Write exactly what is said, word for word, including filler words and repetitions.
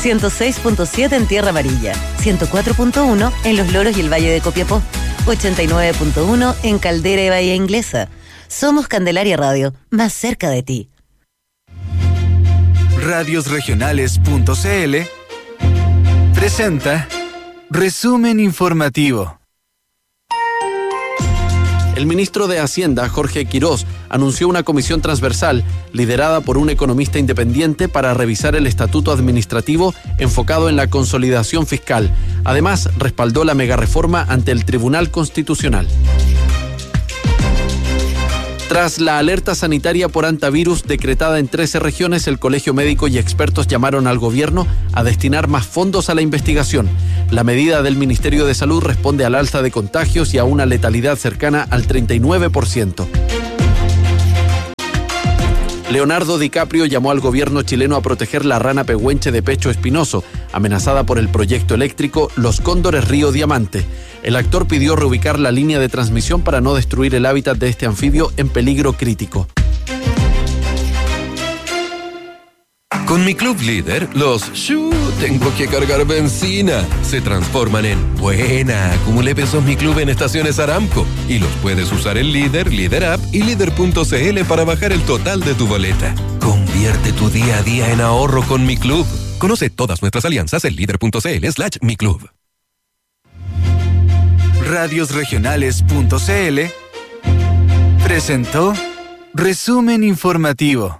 ciento seis punto siete en Tierra Amarilla, ciento cuatro punto uno en Los Loros y el Valle de Copiapó, ochenta y nueve punto uno en Caldera y Bahía Inglesa. Somos Candelaria Radio, más cerca de ti. radios regionales punto c l presenta Resumen Informativo. El ministro de Hacienda, Jorge Quirós, anunció una comisión transversal liderada por un economista independiente para revisar el estatuto administrativo enfocado en la consolidación fiscal. Además, respaldó la megareforma ante el Tribunal Constitucional. Tras la alerta sanitaria por hantavirus decretada en trece regiones, el Colegio Médico y expertos llamaron al gobierno a destinar más fondos a la investigación. La medida del Ministerio de Salud responde al alza de contagios y a una letalidad cercana al treinta y nueve por ciento. Leonardo DiCaprio llamó al gobierno chileno a proteger la rana pehuenche de pecho espinoso, amenazada por el proyecto eléctrico Los Cóndores Río Diamante. El actor pidió reubicar la línea de transmisión para no destruir el hábitat de este anfibio en peligro crítico. Con mi Club Líder, los ¡shuu! Tengo que cargar benzina se transforman en buena. Acumulé pesos Mi Club en estaciones Aramco y los puedes usar en Líder, Líder App y Líder punto c l para bajar el total de tu boleta. Convierte tu día a día en ahorro con Mi Club. Conoce todas nuestras alianzas en líder punto c l slash mi club. radios regionales punto c l presentó Resumen Informativo.